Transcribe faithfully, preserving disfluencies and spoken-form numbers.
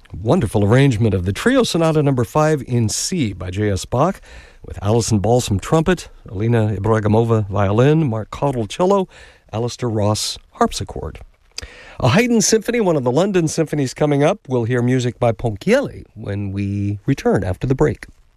Wonderful arrangement of the Trio Sonata number five in C by J S. Bach, with Alison Balsam trumpet, Alina Ibragimova violin, Mark Cottle cello, Alistair Ross harpsichord. A Haydn symphony, one of the London symphonies coming up. We'll hear music by Ponchielli when we return after the break.